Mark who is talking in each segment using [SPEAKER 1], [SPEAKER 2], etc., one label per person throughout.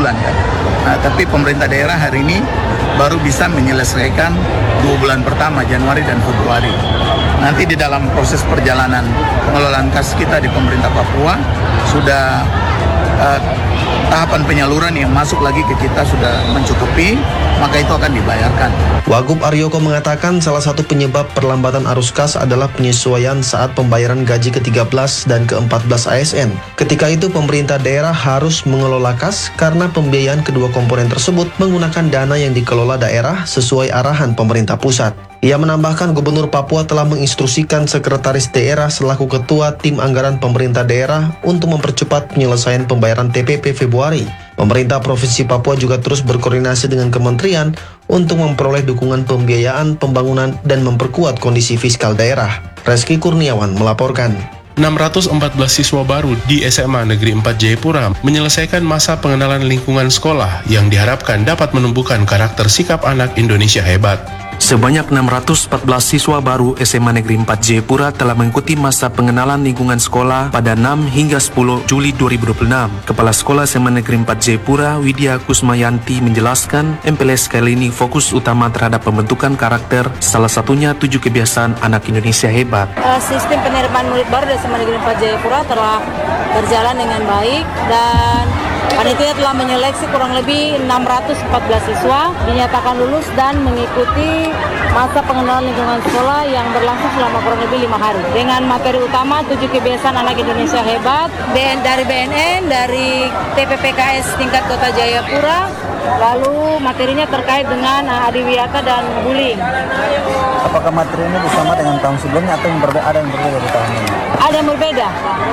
[SPEAKER 1] bulan ya. Nah, tapi pemerintah daerah hari ini baru bisa menyelesaikan 2 bulan pertama, Januari dan Februari. Nanti di dalam proses perjalanan pengelolaan kas kita di pemerintah Papua sudah tahapan penyaluran yang masuk lagi ke kita sudah mencukupi, maka itu akan dibayarkan.
[SPEAKER 2] Wagub Aryoko mengatakan salah satu penyebab perlambatan arus kas adalah penyesuaian saat pembayaran gaji ke-13 dan ke-14 ASN. Ketika itu pemerintah daerah harus mengelola kas karena pembiayaan kedua komponen tersebut menggunakan dana yang dikelola daerah sesuai arahan pemerintah pusat. Ia menambahkan Gubernur Papua telah menginstruksikan Sekretaris Daerah selaku Ketua Tim Anggaran Pemerintah Daerah untuk mempercepat penyelesaian pembayaran TPP Februari. Pemerintah Provinsi Papua juga terus berkoordinasi dengan kementerian untuk memperoleh dukungan pembiayaan, pembangunan, dan memperkuat kondisi fiskal daerah. Reski Kurniawan melaporkan.
[SPEAKER 3] 614 siswa baru di SMA Negeri 4 Jayapura menyelesaikan masa pengenalan lingkungan sekolah yang diharapkan dapat menumbuhkan karakter sikap anak Indonesia hebat.
[SPEAKER 4] Sebanyak 614 siswa baru SMA Negeri 4 Jayapura telah mengikuti masa pengenalan lingkungan sekolah pada 6 hingga 10 Juli 2026. Kepala Sekolah SMA Negeri 4 Jayapura, Widya Kusmayanti menjelaskan, MPLS kali ini fokus utama terhadap pembentukan karakter, salah satunya 7 kebiasaan anak Indonesia hebat.
[SPEAKER 5] Sistem penerimaan murid baru di SMA Negeri 4 Jayapura telah berjalan dengan baik dan panitia telah menyeleksi kurang lebih 614 siswa dinyatakan lulus dan mengikuti masa pengenalan lingkungan sekolah yang berlangsung selama kurang lebih 5 hari. Dengan materi utama 7 kebiasaan anak Indonesia hebat dari BNN, dari TPPKS tingkat Kota Jayapura, lalu materinya terkait dengan adiwiyata dan bullying.
[SPEAKER 6] Apakah materi ini bersama dengan tahun sebelumnya atau ada yang berbeda di tahun ini?
[SPEAKER 5] Ada yang berbeda.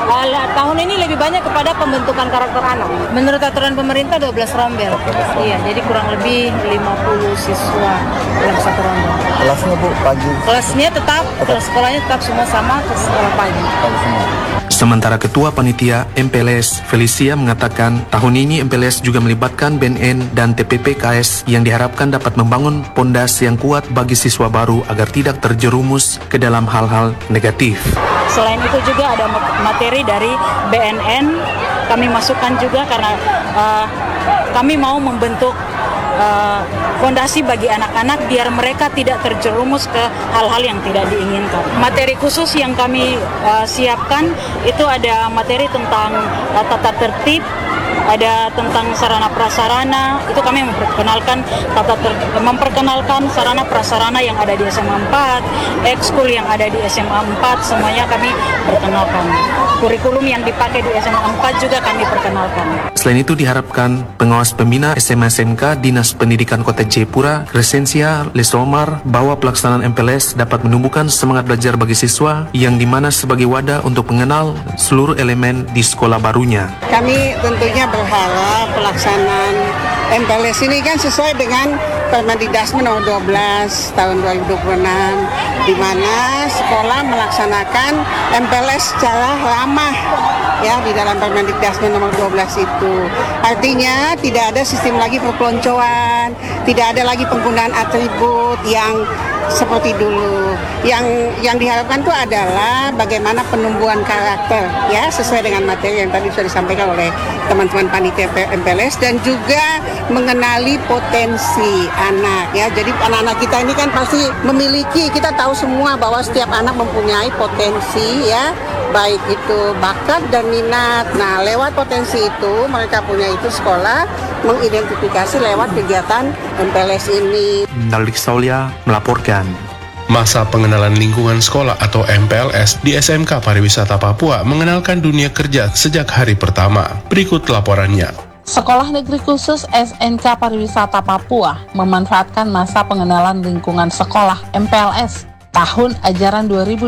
[SPEAKER 5] Tahun ini lebih banyak kepada pembentukan karakter anak. Menurut aturan pemerintah 12 rombel. Iya, jadi kurang lebih 50 siswa dalam satu rombel.
[SPEAKER 6] Kelasnya Bu, pagi?
[SPEAKER 5] Kelasnya tetap. Kelas sekolahnya tetap semua sama ke sekolah pagi.
[SPEAKER 4] Sementara Ketua Panitia MPLS Felicia mengatakan tahun ini MPLS juga melibatkan BNN dan TPPKS yang diharapkan dapat membangun pondasi yang kuat bagi siswa baru agar tidak terjerumus ke dalam hal-hal negatif.
[SPEAKER 5] Selain itu juga ada materi dari BNN kami masukkan juga karena kami mau membentuk fondasi bagi anak-anak biar mereka tidak terjerumus ke hal-hal yang tidak diinginkan. Materi khusus yang kami siapkan itu ada materi tentang tata tertib, ada tentang sarana prasarana, itu kami memperkenalkan sarana prasarana yang ada di SMA 4, ekskul yang ada di SMA 4, semuanya kami perkenalkan. Kurikulum yang dipakai di SMA 4 juga kami perkenalkan.
[SPEAKER 4] Selain itu diharapkan pengawas pembina SMA SMK Dinas Pendidikan Kota Jayapura, Crescencia Lesomar, bahwa pelaksanaan MPLS dapat menumbuhkan semangat belajar bagi siswa yang dimana sebagai wadah untuk mengenal seluruh elemen di sekolah barunya.
[SPEAKER 7] Kami tentunya berharap pelaksanaan MPLS ini kan sesuai dengan Permendikbud nomor 12 tahun 2026 di mana sekolah melaksanakan MPLS secara ramah ya di dalam Permendikbud nomor 12 itu. Artinya tidak ada sistem lagi perpeloncoan, tidak ada lagi penggunaan atribut yang seperti dulu. Yang diharapkan itu adalah bagaimana penumbuhan karakter ya sesuai dengan materi yang tadi sudah disampaikan oleh teman-teman panitia MPLS dan juga mengenali potensi anak ya. Jadi anak-anak kita ini kan pasti memiliki, kita tahu semua bahwa setiap anak mempunyai potensi ya, baik itu bakat dan minat. Nah, lewat potensi itu mereka punya itu sekolah mengidentifikasi lewat kegiatan MPLS ini.
[SPEAKER 4] Naldik Saulia melaporkan.
[SPEAKER 3] Masa pengenalan lingkungan sekolah atau MPLS di SMK Pariwisata Papua mengenalkan dunia kerja sejak hari pertama. Berikut laporannya.
[SPEAKER 8] Sekolah Negeri Khusus SNK Pariwisata Papua memanfaatkan masa pengenalan lingkungan sekolah MPLS tahun ajaran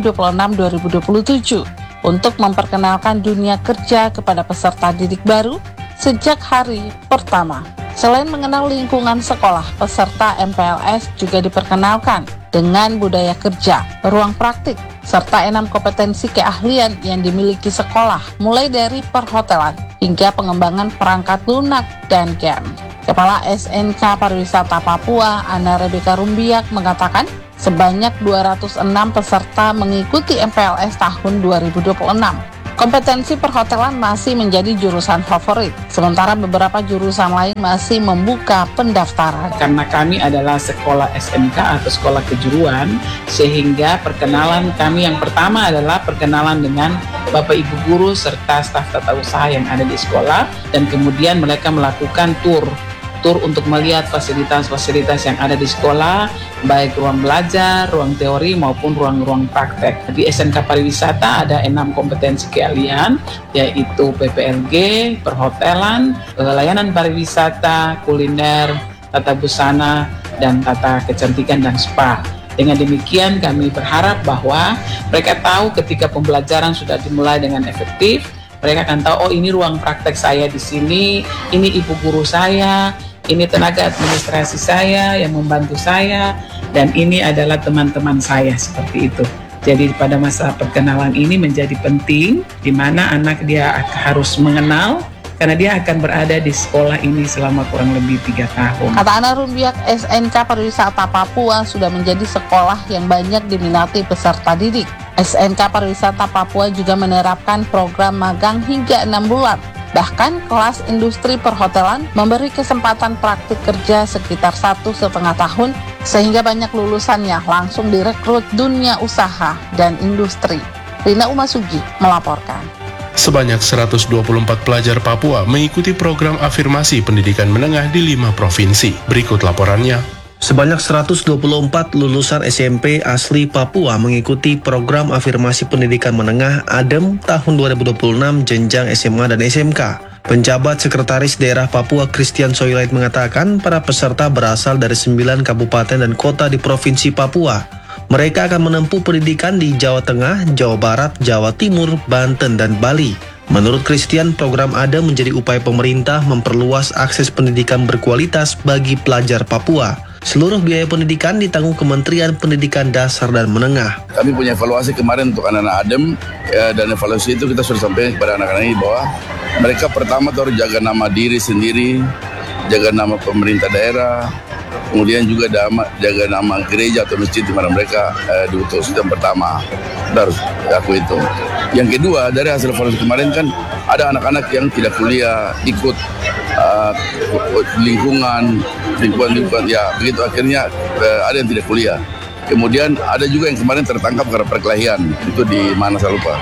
[SPEAKER 8] 2026-2027 untuk memperkenalkan dunia kerja kepada peserta didik baru sejak hari pertama. Selain mengenal lingkungan sekolah, peserta MPLS juga diperkenalkan dengan budaya kerja, ruang praktik, serta 6 kompetensi keahlian yang dimiliki sekolah, mulai dari perhotelan hingga pengembangan perangkat lunak dan game. Kepala SNK Pariwisata Papua, Ana Rebeka Rumbiak, mengatakan sebanyak 206 peserta mengikuti MPLS tahun 2026. Kompetensi perhotelan masih menjadi jurusan favorit, sementara beberapa jurusan lain masih membuka pendaftaran.
[SPEAKER 9] Karena kami adalah sekolah SMK atau sekolah kejuruan, sehingga perkenalan kami yang pertama adalah perkenalan dengan Bapak Ibu guru serta staf tata usaha yang ada di sekolah, dan kemudian mereka melakukan tur untuk melihat fasilitas-fasilitas yang ada di sekolah, baik ruang belajar, ruang teori maupun ruang-ruang praktek. Di SMK Pariwisata ada 6 kompetensi keahlian, yaitu PPLG, perhotelan, layanan pariwisata, kuliner, tata busana, dan tata kecantikan dan spa. Dengan demikian kami berharap bahwa mereka tahu ketika pembelajaran sudah dimulai dengan efektif, mereka akan tahu, oh ini ruang praktek saya di sini, ini ibu guru saya, ini tenaga administrasi saya yang membantu saya, dan ini adalah teman-teman saya, seperti itu. Jadi pada masa perkenalan ini menjadi penting, di mana anak dia harus mengenal, karena dia akan berada di sekolah ini selama kurang lebih 3 tahun.
[SPEAKER 8] Kata Ana Rumbiak, SNK Pariwisata Papua sudah menjadi sekolah yang banyak diminati peserta didik. SNK Pariwisata Papua juga menerapkan program magang hingga 6 bulan. Bahkan kelas industri perhotelan memberi kesempatan praktik kerja sekitar 1,5 tahun, sehingga banyak lulusannya langsung direkrut dunia usaha dan industri. Rina Umasugi melaporkan.
[SPEAKER 3] Sebanyak 124 pelajar Papua mengikuti program afirmasi pendidikan menengah di 5 provinsi. Berikut laporannya.
[SPEAKER 2] Sebanyak 124 lulusan SMP asli Papua mengikuti program afirmasi pendidikan menengah ADEM tahun 2026 jenjang SMA dan SMK. Penjabat Sekretaris Daerah Papua Christian Soilait mengatakan para peserta berasal dari 9 kabupaten dan kota di Provinsi Papua. Mereka akan menempuh pendidikan di Jawa Tengah, Jawa Barat, Jawa Timur, Banten, dan Bali. Menurut Christian, program ADEM menjadi upaya pemerintah memperluas akses pendidikan berkualitas bagi pelajar Papua. Seluruh biaya pendidikan ditanggung Kementerian Pendidikan Dasar dan Menengah.
[SPEAKER 10] Kami punya evaluasi kemarin untuk anak-anak ADEM, dan evaluasi itu kita sudah sampaikan kepada anak-anak ini bahwa mereka pertama harus jaga nama diri sendiri, jaga nama pemerintah daerah, kemudian juga jaga nama gereja atau masjid di mana mereka diutus. Itu yang pertama, kita harus aku itu. Yang kedua, dari hasil evaluasi kemarin kan ada anak-anak yang tidak kuliah, ikut lingkungan ya begitu, akhirnya ada yang tidak kuliah. Kemudian ada juga yang kemarin tertangkap karena perkelahian, itu di mana saya lupa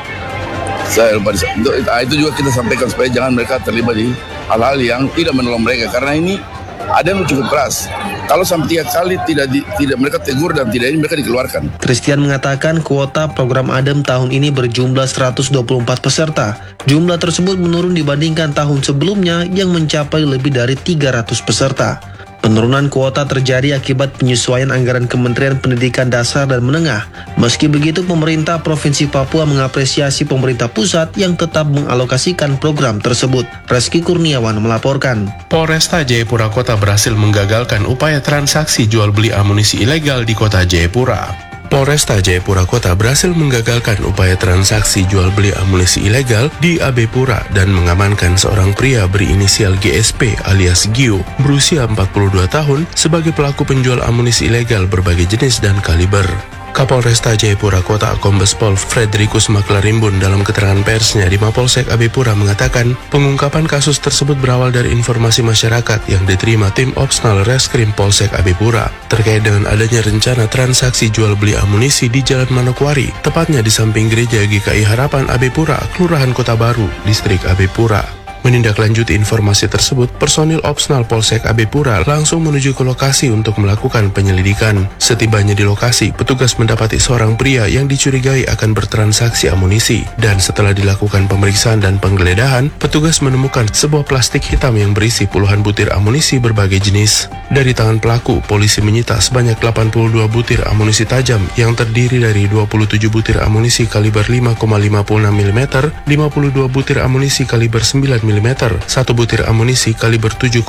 [SPEAKER 10] itu juga kita sampaikan supaya jangan mereka terlibat di hal-hal yang tidak menolong mereka, karena ini ada yang cukup keras. Kalau sampai 3 kali tidak mereka tegur dan tidak ini mereka dikeluarkan.
[SPEAKER 2] Christian mengatakan kuota program ADEM tahun ini berjumlah 124 peserta. Jumlah tersebut menurun dibandingkan tahun sebelumnya yang mencapai lebih dari 300 peserta. Penurunan kuota terjadi akibat penyesuaian anggaran Kementerian Pendidikan Dasar dan Menengah. Meski begitu, pemerintah Provinsi Papua mengapresiasi pemerintah pusat yang tetap mengalokasikan program tersebut. Reski Kurniawan melaporkan.
[SPEAKER 3] Polresta Jayapura Kota berhasil menggagalkan upaya transaksi jual beli amunisi ilegal di Kota Jayapura. Polresta Jayapura Kota berhasil menggagalkan upaya transaksi jual beli amunisi ilegal di Abepura dan mengamankan seorang pria berinisial GSP alias Gio berusia 42 tahun sebagai pelaku penjual amunisi ilegal berbagai jenis dan kaliber. Kapolresta Jayapura Kota Kombes Pol Frederikus Maklarimbun dalam keterangan persnya di Mapolsek Abepura mengatakan pengungkapan kasus tersebut berawal dari informasi masyarakat yang diterima tim Opsnal Reskrim Polsek Abepura terkait dengan adanya rencana transaksi jual beli amunisi di Jalan Manokwari, tepatnya di samping gereja GKI Harapan Abepura, Kelurahan Kota Baru, Distrik Abepura. Menindaklanjuti informasi tersebut, personil Opsnal Polsek Abepura langsung menuju ke lokasi untuk melakukan penyelidikan. Setibanya di lokasi, petugas mendapati seorang pria yang dicurigai akan bertransaksi amunisi. Dan setelah dilakukan pemeriksaan dan penggeledahan, petugas menemukan sebuah plastik hitam yang berisi puluhan butir amunisi berbagai jenis. Dari tangan pelaku, polisi menyita sebanyak 82 butir amunisi tajam yang terdiri dari 27 butir amunisi kaliber 5,56 mm, 52 butir amunisi kaliber 9 mm, 1 butir amunisi kaliber 7,62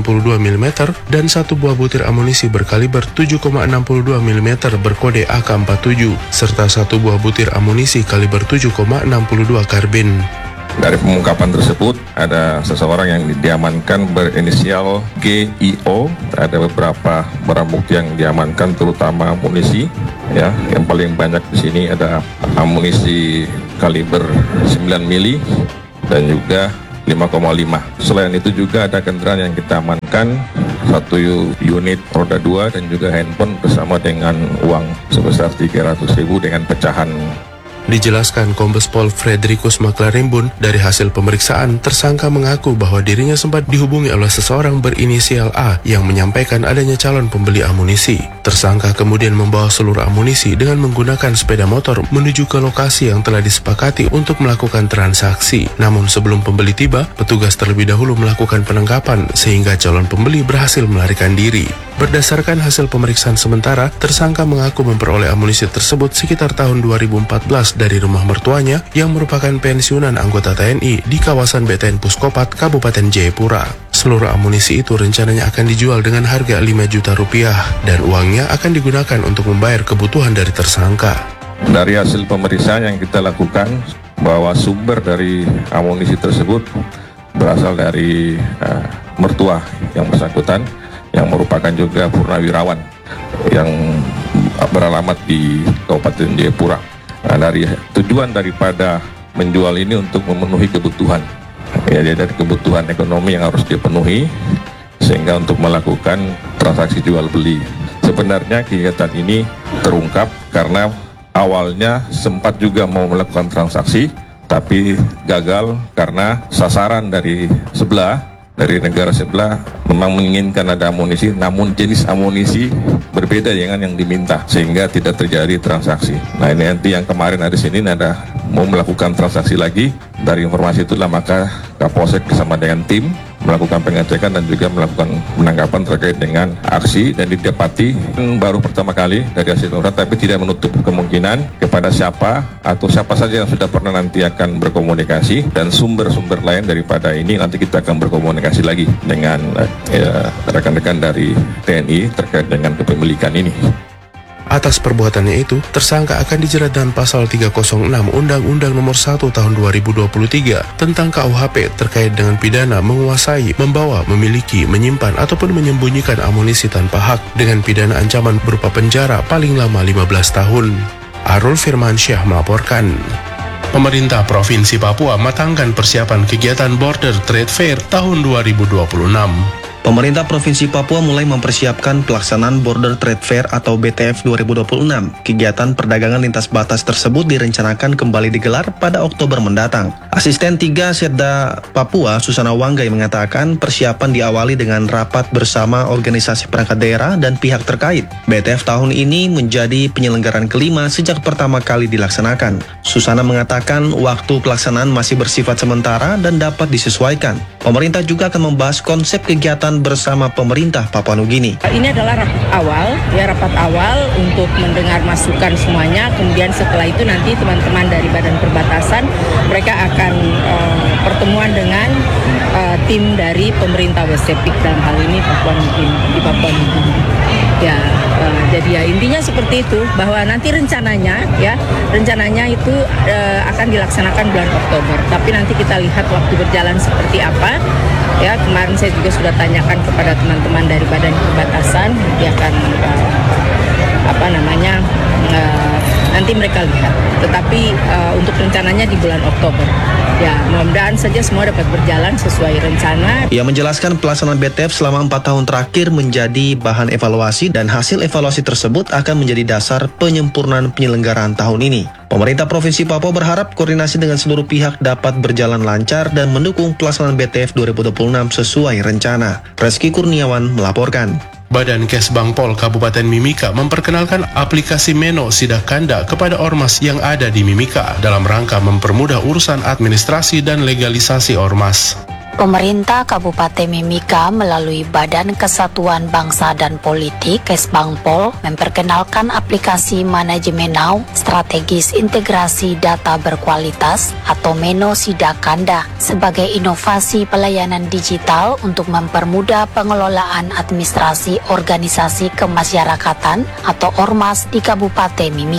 [SPEAKER 3] mm, dan 1 buah butir amunisi berkaliber 7,62 mm berkode AK-47, serta 1 buah butir amunisi kaliber 7,62 karbin.
[SPEAKER 11] Dari pengungkapan tersebut ada seseorang yang diamankan berinisial GIO. Ada beberapa barang bukti yang diamankan, terutama amunisi. Ya, yang paling banyak di sini ada amunisi kaliber 9 mili dan juga 5,5. Selain itu juga ada kendaraan yang kita amankan, 1 unit roda 2 dan juga handphone bersama dengan uang sebesar 300.000 dengan pecahan.
[SPEAKER 3] Dijelaskan Kombes Pol Frederikus Maklarimbun, dari hasil pemeriksaan, tersangka mengaku bahwa dirinya sempat dihubungi oleh seseorang berinisial A yang menyampaikan adanya calon pembeli amunisi. Tersangka kemudian membawa seluruh amunisi dengan menggunakan sepeda motor menuju ke lokasi yang telah disepakati untuk melakukan transaksi. Namun sebelum pembeli tiba, petugas terlebih dahulu melakukan penangkapan sehingga calon pembeli berhasil melarikan diri. Berdasarkan hasil pemeriksaan sementara, tersangka mengaku memperoleh amunisi tersebut sekitar tahun 2014 dari rumah mertuanya yang merupakan pensiunan anggota TNI di kawasan BTN Puskopat, Kabupaten Jayapura. Seluruh amunisi itu rencananya akan dijual dengan harga 5 juta rupiah dan uangnya akan digunakan untuk membayar kebutuhan dari tersangka.
[SPEAKER 11] Dari hasil pemeriksaan yang kita lakukan, bahwa sumber dari amunisi tersebut berasal dari mertua yang bersangkutan, yang merupakan juga purnawirawan yang beralamat di Kabupaten Jayapura. Nah, dari tujuan daripada menjual ini untuk memenuhi kebutuhan, ya, dari kebutuhan ekonomi yang harus dipenuhi, sehingga untuk melakukan transaksi jual beli. Sebenarnya kegiatan ini terungkap karena awalnya sempat juga mau melakukan transaksi, tapi gagal karena sasaran dari negara sebelah memang menginginkan ada amunisi, namun jenis amunisi berbeda dengan yang diminta, sehingga tidak terjadi transaksi. Nah, ini nanti yang kemarin ada sini ada mau melakukan transaksi lagi. Dari informasi itulah maka Kapolsek bersama dengan tim melakukan pengecekan dan juga melakukan penangkapan terkait dengan aksi, dan didapati baru pertama kali dari hasil orat, tapi tidak menutup kemungkinan kepada siapa atau siapa saja yang sudah pernah nanti akan berkomunikasi, dan sumber-sumber lain daripada ini nanti kita akan berkomunikasi lagi dengan rekan-rekan dari TNI terkait dengan kepemilikan ini.
[SPEAKER 3] Atas perbuatannya itu, tersangka akan dijerat dengan pasal 306 Undang-Undang Nomor 1 Tahun 2023 tentang KUHP terkait dengan pidana menguasai, membawa, memiliki, menyimpan ataupun menyembunyikan amunisi tanpa hak dengan pidana ancaman berupa penjara paling lama 15 tahun. Arul Firmansyah melaporkan. Pemerintah Provinsi Papua matangkan persiapan kegiatan Border Trade Fair tahun 2026.
[SPEAKER 2] Pemerintah Provinsi Papua mulai mempersiapkan pelaksanaan Border Trade Fair atau BTF 2026. Kegiatan perdagangan lintas batas tersebut direncanakan kembali digelar pada Oktober mendatang. Asisten 3 Setda Papua, Susana Wanggai, mengatakan persiapan diawali dengan rapat bersama organisasi perangkat daerah dan pihak terkait. BTF tahun ini menjadi penyelenggaraan kelima sejak pertama kali dilaksanakan. Susana mengatakan waktu pelaksanaan masih bersifat sementara dan dapat disesuaikan. Pemerintah juga akan membahas konsep kegiatan bersama pemerintah Papua Nugini.
[SPEAKER 5] Ini adalah rapat awal untuk mendengar masukan semuanya. Kemudian setelah itu nanti teman-teman dari Badan Perbatasan mereka akan pertemuan dengan tim dari pemerintah West Sepik, dalam hal ini Papua Nugini, di Papua Nugini. Ya, jadi ya intinya seperti itu, bahwa nanti rencananya itu akan dilaksanakan bulan Oktober. Tapi nanti kita lihat waktu berjalan seperti apa. Ya, kemarin saya juga sudah tanyakan kepada teman-teman dari Badan Perbatasan, dia akan nanti mereka lihat. Tetapi untuk rencananya di bulan Oktober. Ya, mudah-mudahan saja semua dapat berjalan sesuai rencana.
[SPEAKER 2] Ia menjelaskan pelaksanaan BTF selama 4 tahun terakhir menjadi bahan evaluasi, dan hasil evaluasi tersebut akan menjadi dasar penyempurnaan penyelenggaraan tahun ini. Pemerintah Provinsi Papua berharap koordinasi dengan seluruh pihak dapat berjalan lancar dan mendukung pelaksanaan BTF 2026 sesuai rencana. Reski Kurniawan melaporkan.
[SPEAKER 3] Badan Kesbang Pol Kabupaten Mimika memperkenalkan aplikasi Meno Sidakanda kepada ormas yang ada di Mimika dalam rangka mempermudah urusan administrasi dan legalisasi ormas.
[SPEAKER 12] Pemerintah Kabupaten Mimika melalui Badan Kesatuan Bangsa dan Politik Kesbangpol memperkenalkan aplikasi Manajemen Now Strategis Integrasi Data Berkualitas atau Meno Sidakanda sebagai inovasi pelayanan digital untuk mempermudah pengelolaan administrasi organisasi kemasyarakatan atau ormas di Kabupaten Mimika.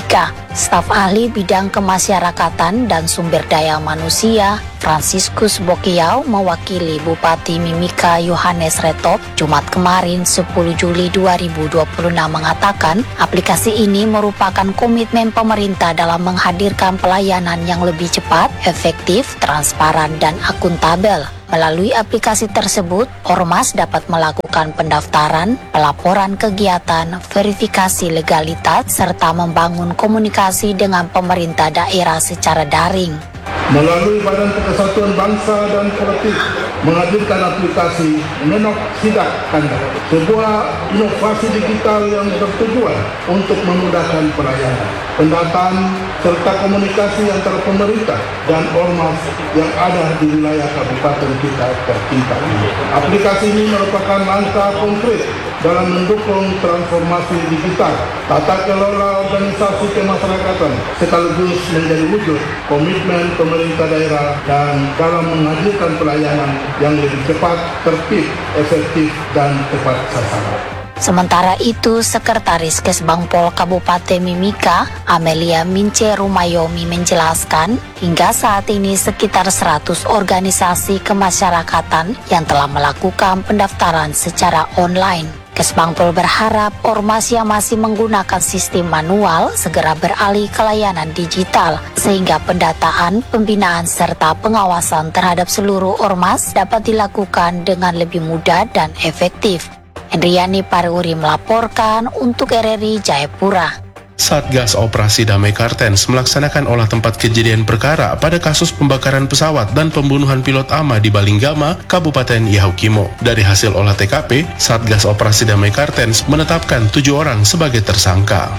[SPEAKER 12] Staf ahli bidang kemasyarakatan dan sumber daya manusia Franciscus Bokiau mewakili Bupati Mimika Yohanes Retop Jumat kemarin 10 Juli 2026 mengatakan aplikasi ini merupakan komitmen pemerintah dalam menghadirkan pelayanan yang lebih cepat, efektif, transparan, dan akuntabel. Melalui aplikasi tersebut, Ormas dapat melakukan pendaftaran, pelaporan kegiatan, verifikasi legalitas, serta membangun komunikasi dengan pemerintah daerah secara daring.
[SPEAKER 13] Melalui Badan Persatuan Bangsa dan Politik menghadirkan aplikasi Menok Sidak Kanda, sebuah inovasi digital yang bertujuan untuk memudahkan pelayanan, pendataan, serta komunikasi antara pemerintah dan ormas yang ada di wilayah kabupaten kita tercinta ini. Aplikasi ini merupakan langkah konkret dalam mendukung transformasi digital, tata kelola organisasi kemasyarakatan, sekaligus menjadi wujud komitmen pemerintah daerah dan dalam menghadirkan pelayanan yang lebih cepat, tertib, efektif, dan tepat sasaran.
[SPEAKER 12] Sementara itu, Sekretaris Kesbangpol Kabupaten Mimika, Amelia Mince Rumayomi menjelaskan, hingga saat ini sekitar 100 organisasi kemasyarakatan yang telah melakukan pendaftaran secara online. Kesbangpol berharap ormas yang masih menggunakan sistem manual segera beralih ke layanan digital, sehingga pendataan, pembinaan, serta pengawasan terhadap seluruh ormas dapat dilakukan dengan lebih mudah dan efektif. Hendriani Paruri melaporkan untuk RRI Jayapura.
[SPEAKER 3] Satgas Operasi Damai Kartens melaksanakan olah tempat kejadian perkara pada kasus pembakaran pesawat dan pembunuhan pilot AMA di Balinggama, Kabupaten Yaukimo. Dari hasil olah TKP, Satgas Operasi Damai Kartens menetapkan 7 orang sebagai tersangka.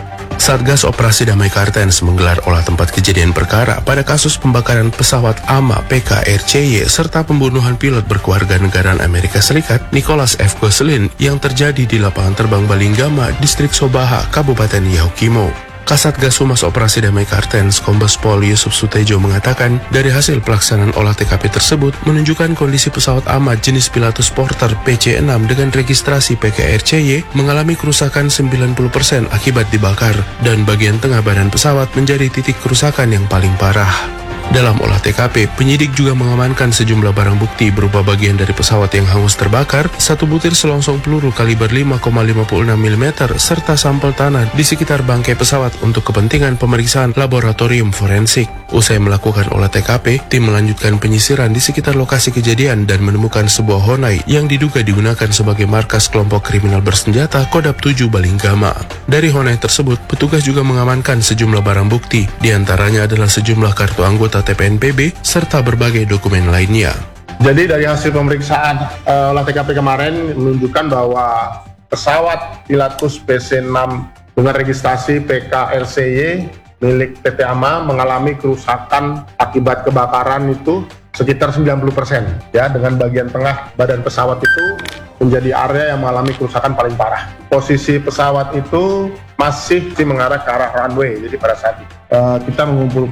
[SPEAKER 3] Satgas Operasi Damai Kartens menggelar olah tempat kejadian perkara pada kasus pembakaran pesawat AMA PKRCY serta pembunuhan pilot berkewarganegaraan Amerika Serikat Nicholas F. Gosselin yang terjadi di lapangan terbang Balinggama, Distrik Sobaha, Kabupaten Yaukimo. Kasatgas Humas Operasi Damai Kartens Kombes Pol Yusuf Sutejo mengatakan dari hasil pelaksanaan olah TKP tersebut menunjukkan kondisi pesawat AMA jenis Pilatus Porter PC-6 dengan registrasi PKRCY mengalami kerusakan 90% akibat dibakar dan bagian tengah badan pesawat menjadi titik kerusakan yang paling parah. Dalam olah TKP, penyidik juga mengamankan sejumlah barang bukti berupa bagian dari pesawat yang hangus terbakar, 1 butir selongsong peluru kaliber 5,56 mm, serta sampel tanah di sekitar bangkai pesawat untuk kepentingan pemeriksaan laboratorium forensik. Usai melakukan olah TKP, tim melanjutkan penyisiran di sekitar lokasi kejadian dan menemukan sebuah Honai yang diduga digunakan sebagai markas kelompok kriminal bersenjata Kodap 7 Balinggama. Dari Honai tersebut, petugas juga mengamankan sejumlah barang bukti, diantaranya adalah sejumlah kartu anggota TPNPB serta berbagai dokumen lainnya.
[SPEAKER 13] Jadi dari hasil pemeriksaan olah TKP kemarin menunjukkan bahwa pesawat Pilatus PC-6 dengan registrasi PKRCY milik PT AMA mengalami kerusakan akibat kebakaran itu sekitar 90% ya, dengan bagian tengah badan pesawat itu menjadi area yang mengalami kerusakan paling parah. Posisi pesawat itu masih mengarah ke arah runway, jadi pada saat itu kita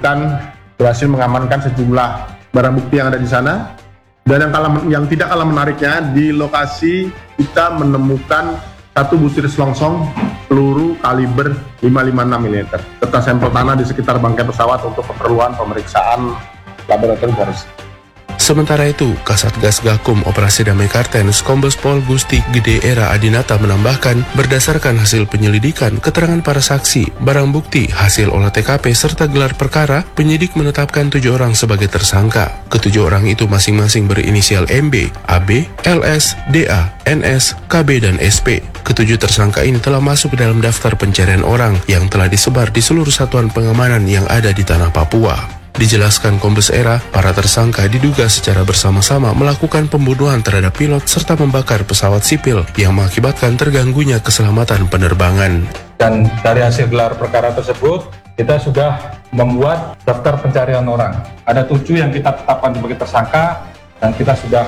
[SPEAKER 13] berhasil mengamankan sejumlah barang bukti yang ada di sana. Dan yang tidak kalah menariknya, di lokasi kita menemukan 1 butir selongsong peluru kaliber 556 mm serta sampel tanah di sekitar bangkai pesawat untuk keperluan pemeriksaan laboratorium forensik.
[SPEAKER 3] Sementara itu, Kasatgas Gakum Operasi Damai Kartens Kombes Pol Gusti Gede Era Adinata menambahkan, berdasarkan hasil penyelidikan, keterangan para saksi, barang bukti, hasil olah TKP, serta gelar perkara, penyidik menetapkan 7 orang sebagai tersangka. Ke-7 orang itu masing-masing berinisial MB, AB, LS, DA, NS, KB, dan SP. Ke-7 tersangka ini telah masuk ke dalam daftar pencarian orang yang telah disebar di seluruh satuan pengamanan yang ada di tanah Papua. Dijelaskan Kombes Era, para tersangka diduga secara bersama-sama melakukan pembunuhan terhadap pilot serta membakar pesawat sipil yang mengakibatkan terganggunya keselamatan penerbangan.
[SPEAKER 14] Dan dari hasil gelar perkara tersebut, kita sudah membuat daftar pencarian orang. Ada 7 yang kita tetapkan sebagai tersangka dan kita sudah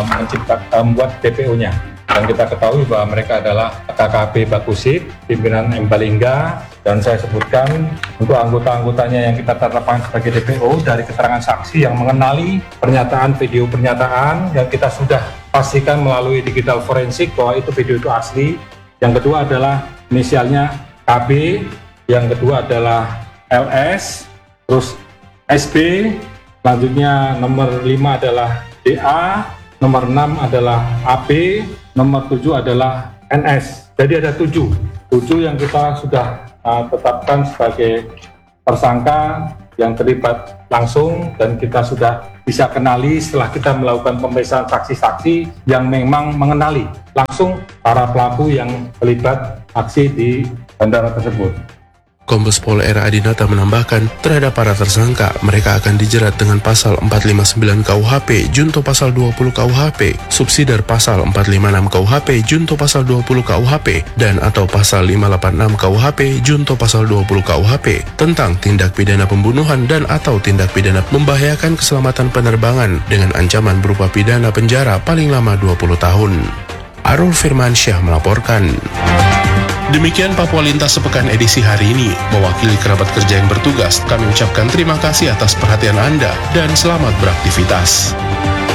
[SPEAKER 14] membuat DPO-nya. Dan kita ketahui bahwa mereka adalah KKP Bakusip, pimpinan M. Balingga, dan saya sebutkan untuk anggota-anggotanya yang kita tetapkan sebagai DPO dari keterangan saksi yang mengenali pernyataan, video pernyataan yang kita sudah pastikan melalui digital forensik bahwa itu video itu asli. Yang kedua adalah inisialnya KB, yang kedua adalah LS, terus SB, selanjutnya nomor 5 adalah DA, nomor 6 adalah AB, nomor 7 adalah NS. Jadi ada 7 yang kita sudah tetapkan sebagai tersangka yang terlibat langsung, dan kita sudah bisa kenali setelah kita melakukan pemeriksaan saksi-saksi yang memang mengenali langsung para pelaku yang terlibat aksi di bandara tersebut.
[SPEAKER 3] Kombes Pol R. Adinata menambahkan, terhadap para tersangka, mereka akan dijerat dengan pasal 459 KUHP, junto pasal 20 KUHP, subsidiar pasal 456 KUHP, junto pasal 20 KUHP, dan atau pasal 586 KUHP, junto pasal 20 KUHP, tentang tindak pidana pembunuhan dan atau tindak pidana membahayakan keselamatan penerbangan dengan ancaman berupa pidana penjara paling lama 20 tahun. Arul Firmansyah melaporkan. Demikian Papua Lintas Sepekan edisi hari ini. Mewakili kerabat kerja yang bertugas, kami ucapkan terima kasih atas perhatian Anda dan selamat beraktivitas.